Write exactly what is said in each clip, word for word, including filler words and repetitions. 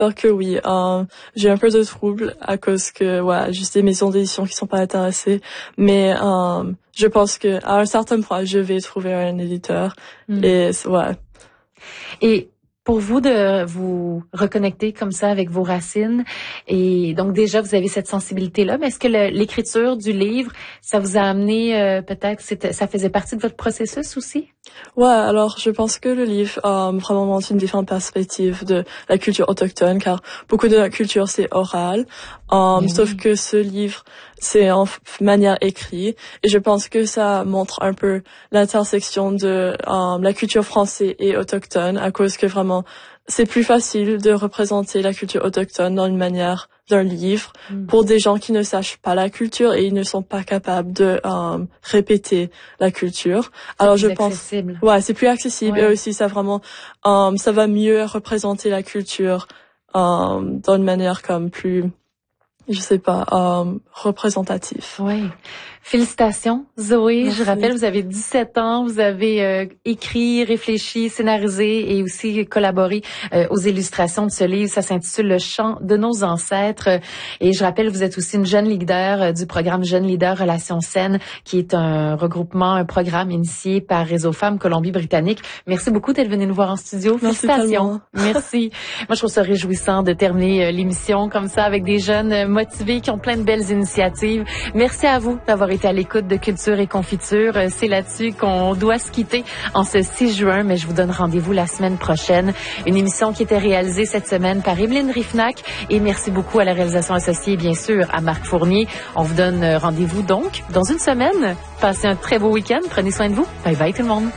J'espère que oui. Euh, j'ai un peu de trouble à cause que, ouais, juste des maisons d'édition qui sont pas intéressées. Mais euh, je pense que à un certain point, je vais trouver un éditeur. Mm. Et ouais. Et pour vous de vous reconnecter comme ça avec vos racines, et donc déjà vous avez cette sensibilité-là, mais est-ce que le, l'écriture du livre, ça vous a amené euh, peut-être, c'était, ça faisait partie de votre processus aussi? Ouais, alors je pense que le livre euh, vraiment montre une différente perspective de la culture autochtone, car beaucoup de la culture c'est oral, euh, oui. Sauf que ce livre c'est en manière écrite, et je pense que ça montre un peu l'intersection de euh, la culture française et autochtone, à cause que vraiment c'est plus facile de représenter la culture autochtone dans une manière d'un livre mm. pour des gens qui ne sachent pas la culture et ils ne sont pas capables de um, répéter la culture. C'est Alors plus je accessible. pense, ouais, c'est plus accessible ouais. Et aussi ça vraiment, um, ça va mieux représenter la culture um, d'une manière comme plus, je sais pas, um, représentatif. Oui. Félicitations, Zoé. Merci. Je rappelle, vous avez dix-sept ans, vous avez euh, écrit, réfléchi, scénarisé et aussi collaboré euh, aux illustrations de ce livre. Ça s'intitule Le chant de nos ancêtres. Et je rappelle, vous êtes aussi une jeune leader euh, du programme Jeunes Leaders Relations Saines, qui est un regroupement, un programme initié par Réseau Femmes Colombie-Britannique. Merci beaucoup d'être venue nous voir en studio. Merci Félicitations. Merci. Moi, je trouve ça réjouissant de terminer euh, l'émission comme ça avec des jeunes euh, motivés qui ont plein de belles initiatives. Merci à vous d'avoir été à l'écoute de Culture et Confiture. C'est là-dessus qu'on doit se quitter en ce six juin, mais je vous donne rendez-vous la semaine prochaine. Une émission qui était réalisée cette semaine par Evelyne Rifnac, et merci beaucoup à la réalisation associée, bien sûr, à Marc Fournier. On vous donne rendez-vous donc dans une semaine. Passez un très beau week-end. Prenez soin de vous. Bye bye tout le monde.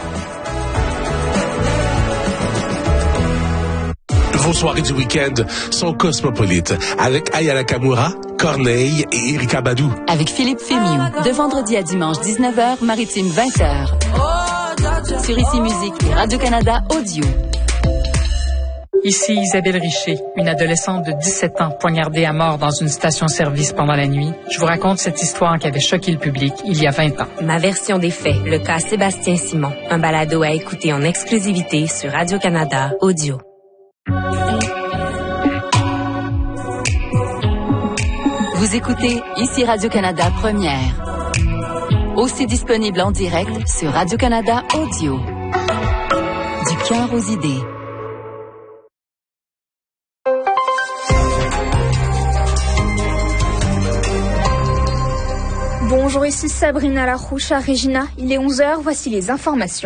Vos soirées du week-end sont cosmopolites avec Aya Nakamura, Corneille et Erika Badou. Avec Philippe Fémiou, de vendredi à dimanche dix-neuf heures, maritime vingt heures. Sur Ici Musique et Radio-Canada Audio. Ici Isabelle Richer, une adolescente de dix-sept ans poignardée à mort dans une station-service pendant la nuit. Je vous raconte cette histoire qui avait choqué le public il y a vingt ans. Ma version des faits, le cas Sébastien Simon. Un balado à écouter en exclusivité sur Radio-Canada Audio. Vous écoutez Ici Radio-Canada Première. Aussi disponible en direct sur Radio-Canada Audio. Du cœur aux idées. Bonjour, ici Sabrina Larouche à Regina. Il est onze heures, voici les informations.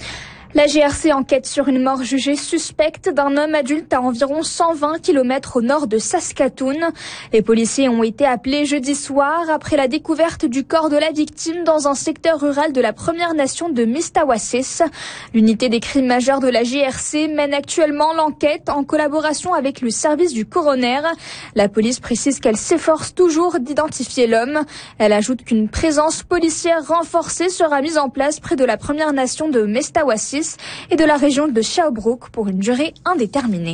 La G R C enquête sur une mort jugée suspecte d'un homme adulte à environ cent vingt kilomètres au nord de Saskatoon. Les policiers ont été appelés jeudi soir après la découverte du corps de la victime dans un secteur rural de la Première Nation de Mistawassis. L'unité des crimes majeurs de la G R C mène actuellement l'enquête en collaboration avec le service du coroner. La police précise qu'elle s'efforce toujours d'identifier l'homme. Elle ajoute qu'une présence policière renforcée sera mise en place près de la Première Nation de Mistawassis et de la région de Sherbrooke pour une durée indéterminée.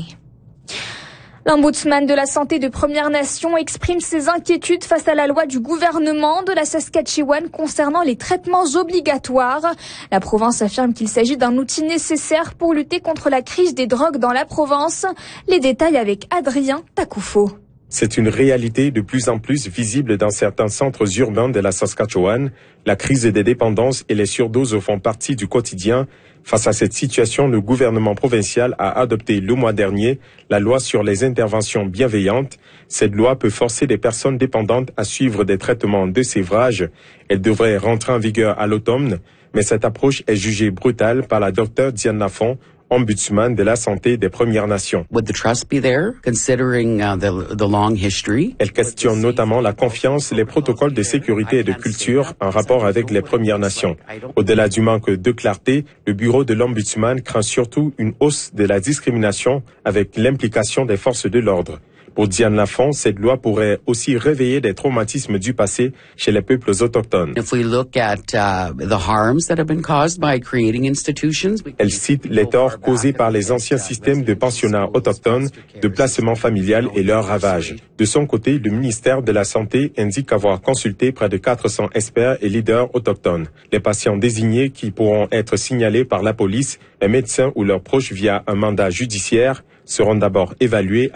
L'ombudsman de la santé de Première Nation exprime ses inquiétudes face à la loi du gouvernement de la Saskatchewan concernant les traitements obligatoires. La province affirme qu'il s'agit d'un outil nécessaire pour lutter contre la crise des drogues dans la province. Les détails avec Adrien Takoufo. C'est une réalité de plus en plus visible dans certains centres urbains de la Saskatchewan. La crise des dépendances et les surdoses font partie du quotidien. Face à cette situation, le gouvernement provincial a adopté le mois dernier la loi sur les interventions bienveillantes. Cette loi peut forcer les personnes dépendantes à suivre des traitements de sévrage. Elle devrait rentrer en vigueur à l'automne, mais cette approche est jugée brutale par la docteure Diane Lafont, ombudsman de la santé des Premières Nations. Would the trust be there, considering uh, the, the long history? Elle questionne notamment la confiance, les protocoles de sécurité et de culture en rapport avec les Premières Nations. Au-delà du manque de clarté, le bureau de l'ombudsman craint surtout une hausse de la discrimination avec l'implication des forces de l'ordre. Pour Diane Lafont, cette loi pourrait aussi réveiller des traumatismes du passé chez les peuples autochtones. If we look at uh, the harms that have been caused by creating institutions, elle cite les torts causés par les anciens systèmes de pensionnats autochtones, de placement familial et leurs ravages. De son côté, le ministère de la Santé indique avoir consulté près de quatre cents experts et leaders autochtones. Les patients désignés qui pourront être signalés par la police, un médecin ou leurs proches via un mandat judiciaire seront d'abord évalués